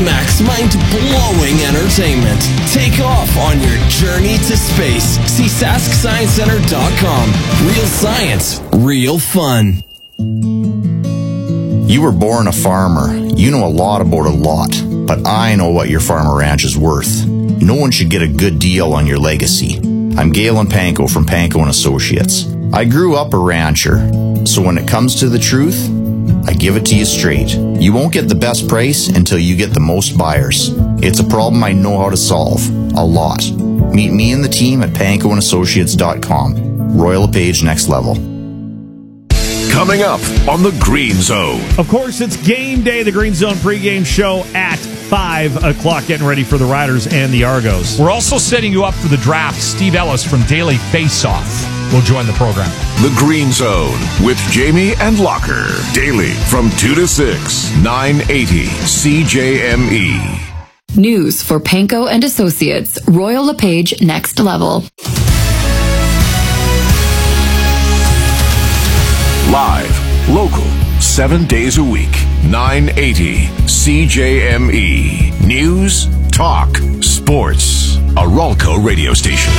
climax mind-blowing entertainment. Take off on your journey to space. See SaskScienceCenter.com. Real science, real fun. You were born a farmer. You know a lot about a lot. But I know what your farm or ranch is worth. No one should get a good deal on your legacy. I'm Galen Panko from Panko & Associates. I grew up a rancher, so when it comes to the truth, I give it to you straight. You won't get the best price until you get the most buyers. It's a problem I know how to solve. A lot. Meet me and the team at pankoandassociates.com. Royal LePage Next Level. Coming up on the Green Zone. Of course, it's game day, the Green Zone pregame show at 5 o'clock, getting ready for the Riders and the Argos. We're also setting you up for the draft. Steve Ellis from Daily Face-Off will join the program. The Green Zone with Jamie and Locker. Daily from 2 to 6, 980 CJME. News for Panko and Associates. Royal LePage Next Level. Live, local, 7 days a week, 980 CJME. News, talk, sports. A Ralco radio station.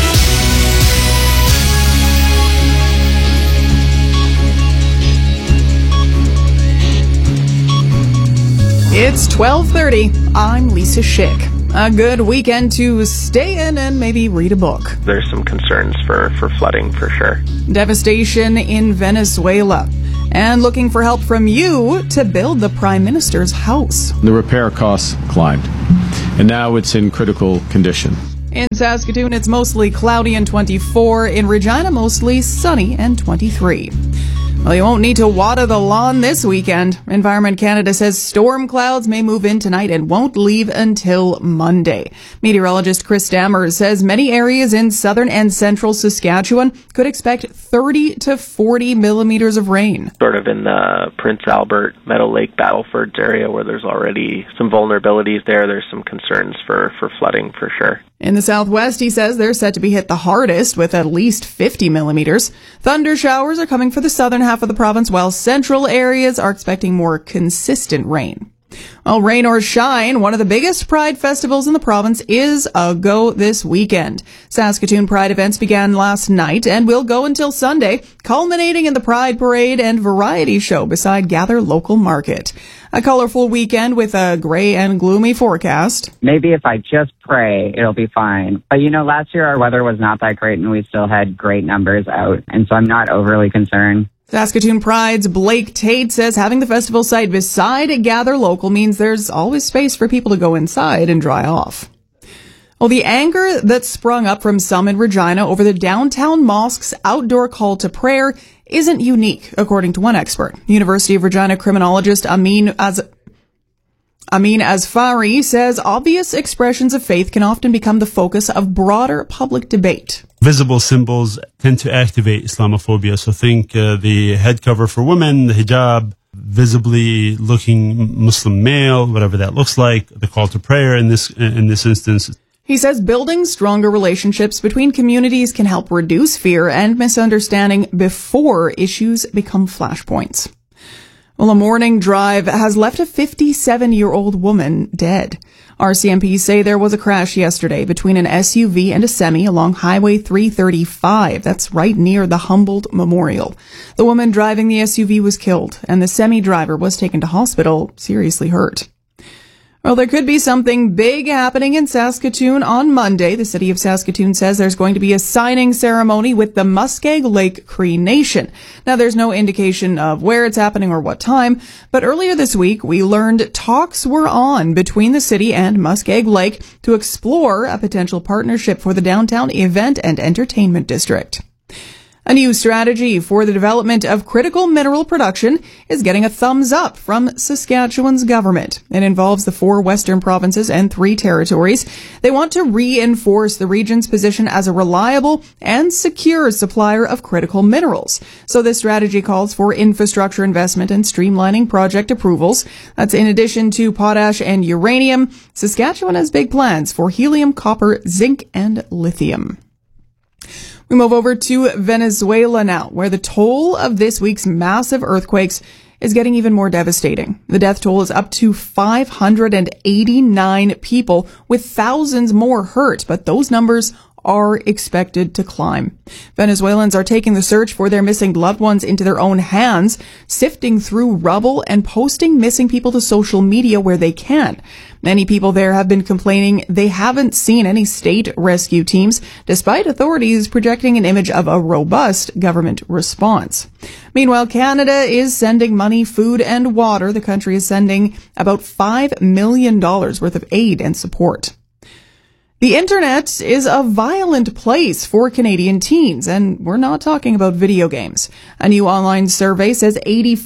It's 12:30. I'm Lisa Schick. A good weekend to stay in and maybe read a book. There's some concerns for flooding for sure. Devastation in Venezuela. And looking for help from you to build the Prime Minister's house. The repair costs climbed, and now it's in critical condition. In Saskatoon, it's mostly cloudy and 24. In Regina, mostly sunny and 23. Well, you won't need to water the lawn this weekend. Environment Canada says storm clouds may move in tonight and won't leave until Monday. Meteorologist Chris Dammers says many areas in southern and central Saskatchewan could expect 30 to 40 millimeters of rain. Sort of in the Prince Albert, Meadow Lake, Battlefords area where there's already some vulnerabilities there. There's some concerns for flooding for sure. In the southwest, he says they're set to be hit the hardest with at least 50 millimeters. Thunder showers are coming for the southern half of the province, while central areas are expecting more consistent rain. Well, rain or shine, one of the biggest Pride festivals in the province is a go this weekend. Saskatoon Pride events began last night and will go until Sunday, culminating in the Pride Parade and variety show beside Gather Local Market. A colorful weekend with a gray and gloomy forecast. Maybe if I just pray, it'll be fine. But last year our weather was not that great and we still had great numbers out. And so I'm not overly concerned. Saskatoon Pride's Blake Tate says having the festival site beside Gather Local means there's always space for people to go inside and dry off. Well, the anger that sprung up from some in Regina over the downtown mosque's outdoor call to prayer isn't unique, according to one expert. University of Regina criminologist Amin Asfari says obvious expressions of faith can often become the focus of broader public debate. Visible symbols tend to activate Islamophobia. So think the head cover for women, the hijab, visibly looking Muslim male, whatever that looks like, the call to prayer in this instance. He says building stronger relationships between communities can help reduce fear and misunderstanding before issues become flashpoints. Well, a morning drive has left a 57-year-old woman dead. RCMP say there was a crash yesterday between an SUV and a semi along Highway 335. That's right near the Humboldt Memorial. The woman driving the SUV was killed, and the semi driver was taken to hospital, seriously hurt. Well, there could be something big happening in Saskatoon on Monday. The city of Saskatoon says there's going to be a signing ceremony with the Muskeg Lake Cree Nation. Now, there's no indication of where it's happening or what time, but earlier this week, we learned talks were on between the city and Muskeg Lake to explore a potential partnership for the downtown event and entertainment district. A new strategy for the development of critical mineral production is getting a thumbs up from Saskatchewan's government. It involves the 4 western provinces and 3 territories. They want to reinforce the region's position as a reliable and secure supplier of critical minerals. So this strategy calls for infrastructure investment and streamlining project approvals. That's in addition to potash and uranium. Saskatchewan has big plans for helium, copper, zinc, and lithium. We move over to Venezuela now, where the toll of this week's massive earthquakes is getting even more devastating. The death toll is up to 589 people, with thousands more hurt, but those numbers are expected to climb. Venezuelans are taking the search for their missing loved ones into their own hands, sifting through rubble and posting missing people to social media where they can. Many people there have been complaining they haven't seen any state rescue teams, despite authorities projecting an image of a robust government response. Meanwhile, Canada is sending money, food, and water. The country is sending about $5 million worth of aid and support. The internet is a violent place for Canadian teens, and we're not talking about video games. A new online survey says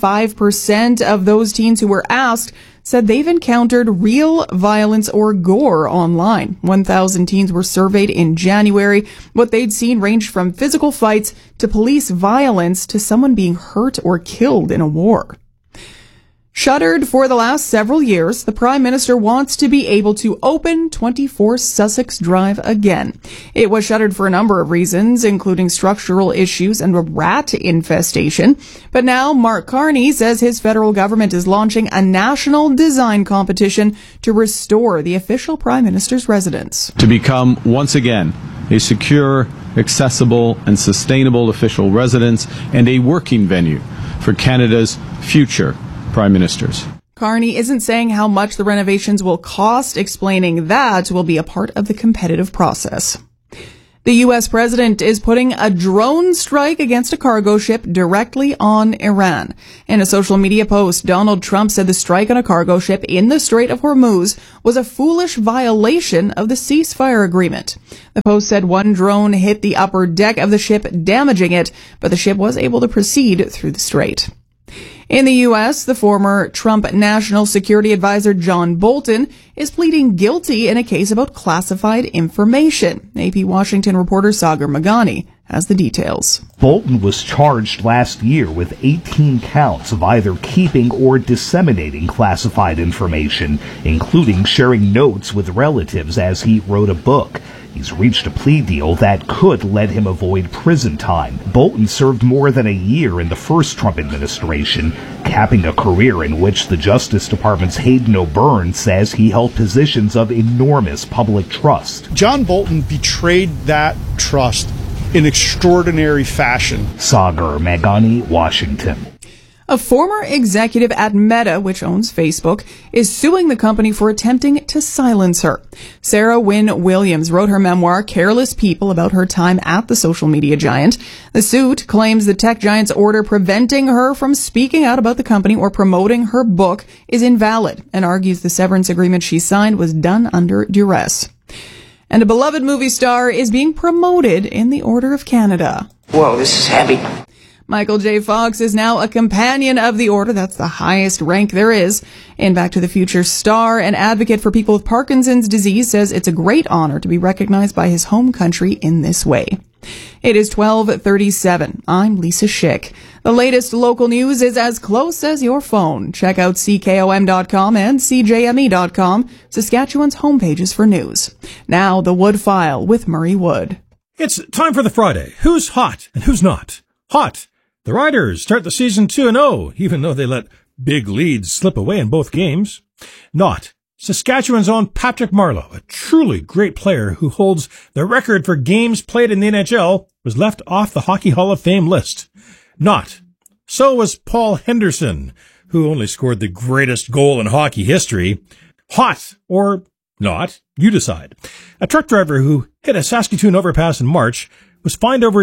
85% of those teens who were asked said they've encountered real violence or gore online. 1,000 teens were surveyed in January. What they'd seen ranged from physical fights to police violence to someone being hurt or killed in a war. Shuttered for the last several years, the Prime Minister wants to be able to open 24 Sussex Drive again. It was shuttered for a number of reasons, including structural issues and a rat infestation. But now Mark Carney says his federal government is launching a national design competition to restore the official Prime Minister's residence. To become, once again, a secure, accessible, and sustainable official residence and a working venue for Canada's future Prime Ministers. Carney isn't saying how much the renovations will cost, explaining that will be a part of the competitive process. The U.S. president is putting a drone strike against a cargo ship directly on Iran. In a social media post, Donald Trump said the strike on a cargo ship in the Strait of Hormuz was a foolish violation of the ceasefire agreement. The post said one drone hit the upper deck of the ship, damaging it, but the ship was able to proceed through the strait. In the U.S., the former Trump National Security Advisor John Bolton is pleading guilty in a case about classified information. AP Washington reporter Sagar Magani has the details. Bolton was charged last year with 18 counts of either keeping or disseminating classified information, including sharing notes with relatives as he wrote a book. He's reached a plea deal that could let him avoid prison time. Bolton served more than a year in the first Trump administration, capping a career in which the Justice Department's Hayden O'Byrne says he held positions of enormous public trust. John Bolton betrayed that trust in extraordinary fashion. Sagar Magani, Washington. A former executive at Meta, which owns Facebook, is suing the company for attempting to silence her. Sarah Wynne Williams wrote her memoir, Careless People, about her time at the social media giant. The suit claims the tech giant's order preventing her from speaking out about the company or promoting her book is invalid, and argues the severance agreement she signed was done under duress. And a beloved movie star is being promoted in the Order of Canada. Whoa, this is heavy. Michael J. Fox is now a companion of the order. That's the highest rank there is. In Back to the Future, star and advocate for people with Parkinson's disease says it's a great honor to be recognized by his home country in this way. It is 12:37. I'm Lisa Schick. The latest local news is as close as your phone. Check out CKOM.com and CJME.com, Saskatchewan's homepages for news. Now, the Wood File with Murray Wood. It's time for the Friday. Who's hot and who's not? Hot. The Riders start the season 2-0, even though they let big leads slip away in both games. Not. Saskatchewan's own Patrick Marleau, a truly great player who holds the record for games played in the NHL, was left off the Hockey Hall of Fame list. Not. So was Paul Henderson, who only scored the greatest goal in hockey history. Hot or not, you decide. A truck driver who hit a Saskatoon overpass in March was fined over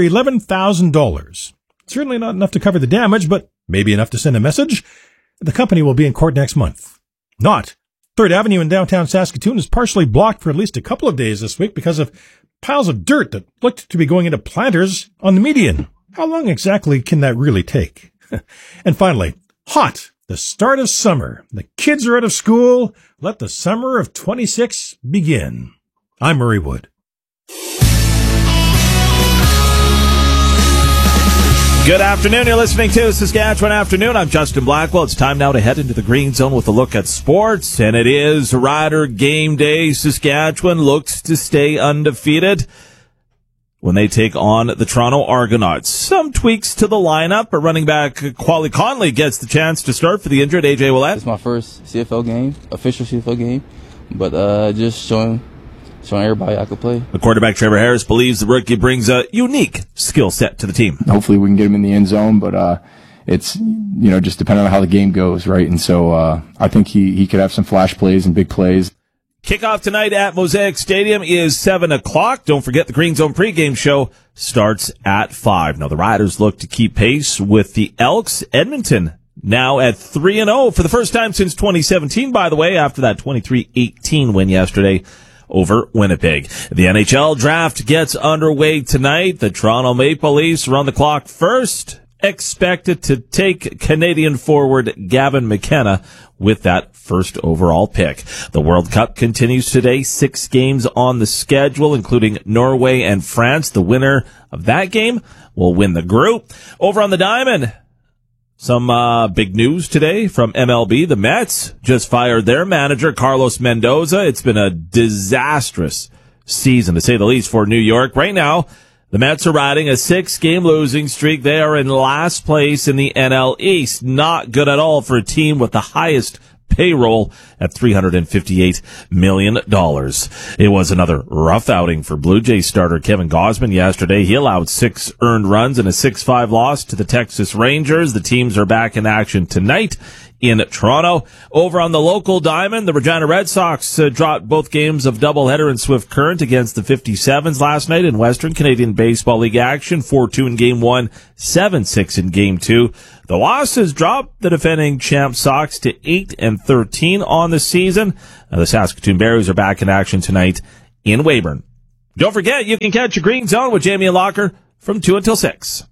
$11,000. Certainly not enough to cover the damage, but maybe enough to send a message. The company will be in court next month. Not. 3rd Avenue in downtown Saskatoon is partially blocked for at least a couple of days this week because of piles of dirt that looked to be going into planters on the median. How long exactly can that really take? And finally, hot. The start of summer. The kids are out of school. Let the summer of 26 begin. I'm Murray Wood. Good afternoon. You're listening to Saskatchewan Afternoon. I'm Justin Blackwell. It's time now to head into the Green Zone with a look at sports, and it is Rider game day. Saskatchewan looks to stay undefeated. when they take on the Toronto Argonauts. Some tweaks to the lineup, but running back Quali Conley gets the chance to start for the injured AJ Ouellette. It's my first CFL game, official CFL game, but just showing everybody I could play. The quarterback Trevor Harris believes the rookie brings a unique skill set to the team. Hopefully we can get him in the end zone, but it's, just depending on how the game goes, right? And so I think he could have some flash plays and big plays. Kickoff tonight at Mosaic Stadium is 7 o'clock. Don't forget the Green Zone pregame show starts at 5. Now the Riders look to keep pace with the Elks. Edmonton now at 3-0 for the first time since 2017, by the way, after that 23-18 win yesterday over Winnipeg. The NHL draft gets underway tonight. The Toronto Maple Leafs are on the clock first, expected to take Canadian forward Gavin McKenna with that first overall pick. The World Cup continues today. 6 games on the schedule, including Norway and France. The winner of that game will win the group. Over on the Diamond, some big news today from MLB. The Mets just fired their manager, Carlos Mendoza. It's been a disastrous season, to say the least, for New York. Right now, the Mets are riding a 6-game losing streak. They are in last place in the NL East. Not good at all for a team with the highest payroll at $358 million. It was another rough outing for Blue Jays starter Kevin Gausman yesterday. He allowed 6 earned runs in a 6-5 loss to the Texas Rangers. The teams are back in action tonight in Toronto. Over on the local Diamond, the Regina Red Sox dropped both games of doubleheader in Swift Current against the 57s last night in Western Canadian Baseball League action. 4-2 in Game 1, 7-6 in Game 2. The losses dropped the defending champ Sox to 8-13 on the season. The Saskatoon Berries are back in action tonight in Weyburn. Don't forget, you can catch your Green Zone with Jamie and Locker from 2 until 6.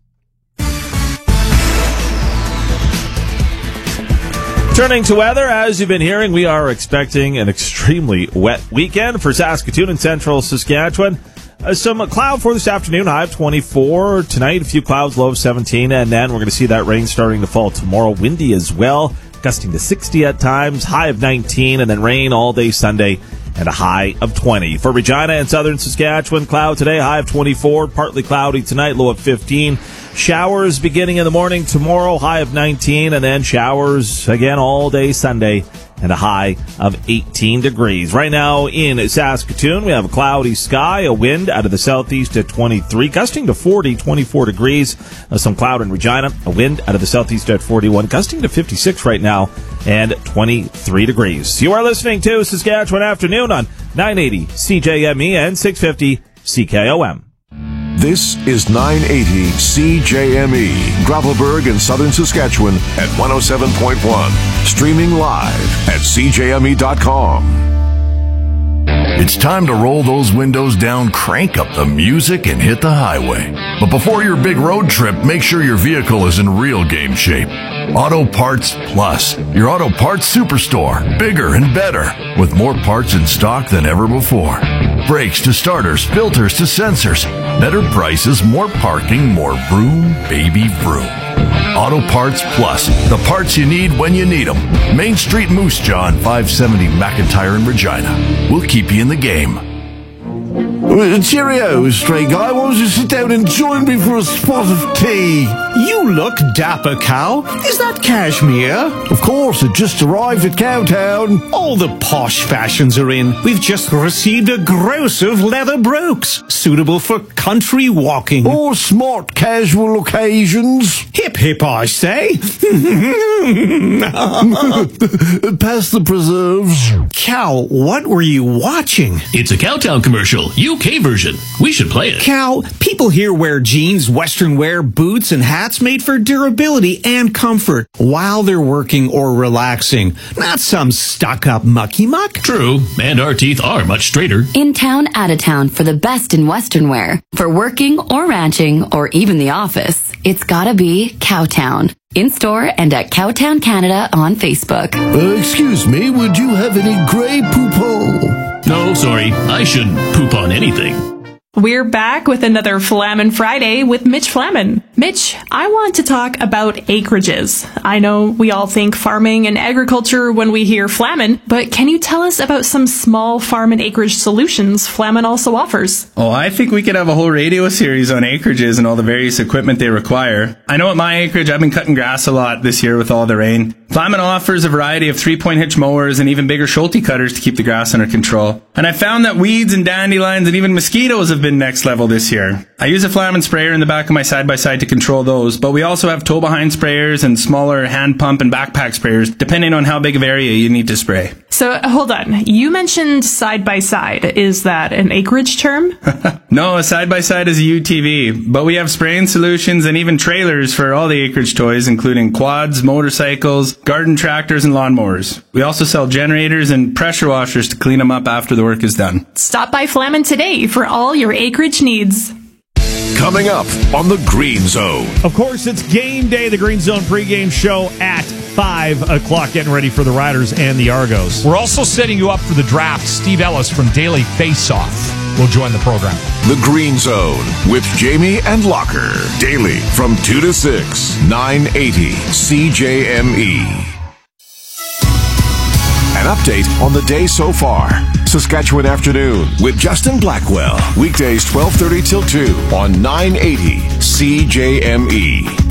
Turning to weather, as you've been hearing, we are expecting an extremely wet weekend for Saskatoon and central Saskatchewan. Some cloud for this afternoon, high of 24. Tonight, a few clouds, low of 17. And then we're going to see that rain starting to fall tomorrow. Windy as well, gusting to 60 at times, high of 19. And then rain all day Sunday and a high of 20. For Regina and southern Saskatchewan, cloud today, high of 24. Partly cloudy tonight, low of 15. Showers beginning in the morning tomorrow, high of 19, and then showers again all day Sunday and a high of 18 degrees. Right now in Saskatoon, we have a cloudy sky, a wind out of the southeast at 23, gusting to 40, 24 degrees. Some cloud in Regina, a wind out of the southeast at 41, gusting to 56 right now and 23 degrees. You are listening to Saskatchewan Afternoon on 980 CJME and 650 CKOM. This is 980 CJME, Gravelburg in southern Saskatchewan at 107.1. Streaming live at CJME.com. It's time to roll those windows down, crank up the music, and hit the highway. But before your big road trip, make sure your vehicle is in real game shape. Auto Parts Plus, your auto parts superstore, bigger and better, with more parts in stock than ever before. Brakes to starters, filters to sensors, better prices, more parking, more vroom, baby vroom. Auto Parts Plus, the parts you need when you need them. Main Street Moose Jaw, 570 McIntyre in Regina. We'll keep you in the game. Cheerio, stray guy. Why don't you sit down and join me for a spot of tea? You look dapper, Cow. Is that cashmere? Of course, it just arrived at Cowtown. All the posh fashions are in. We've just received a gross of leather brooks, suitable for country walking. Or smart casual occasions. Hip hip, I say. Pass the preserves. Cow, what were you watching? It's a Cowtown commercial, UK version. We should play it. Cow, people here wear jeans, western wear, boots, and hats made for durability and comfort while they're working or relaxing. Not some stuck-up mucky-muck. True, and our teeth are much straighter. In town, out of town for the best in western wear. For working or ranching or even the office, it's gotta be Cowtown. In store and at Cowtown Canada on Facebook. Excuse me, would you have any Grey Poupon? No, sorry. I shouldn't poop on anything. We're back with another Flamin' Friday with Mitch Flamin. Mitch, I want to talk about acreages. I know we all think farming and agriculture when we hear Flamin', but can you tell us about some small farm and acreage solutions Flamin' also offers? Oh, I think we could have a whole radio series on acreages and all the various equipment they require. I know at my acreage, I've been cutting grass a lot this year with all the rain. Flamin' offers a variety of 3-point hitch mowers and even bigger Schulte cutters to keep the grass under control. And I found that weeds and dandelions and even mosquitoes have been next level this year. I use a Flamin' sprayer in the back of my side-by-side to control those, but we also have tow-behind sprayers and smaller hand pump and backpack sprayers, depending on how big of area you need to spray. So, hold on. You mentioned side-by-side. Is that an acreage term? No, a side-by-side is a UTV, but we have spraying solutions and even trailers for all the acreage toys, including quads, motorcycles, garden tractors, and lawnmowers. We also sell generators and pressure washers to clean them up after the work is done. Stop by Flamin' today for all your acreage needs. Coming up on the Green Zone. Of course, it's game day, the Green Zone pregame show at 5 o'clock, getting ready for the Riders and the Argos. We're also setting you up for the draft. Steve Ellis from Daily Faceoff will join the program. The Green Zone with Jamie and Locker. Daily from 2 to 6, 980 CJME. An update on the day so far. Saskatchewan Afternoon with Justin Blackwell. Weekdays 12:30 till 2 on 980 CJME.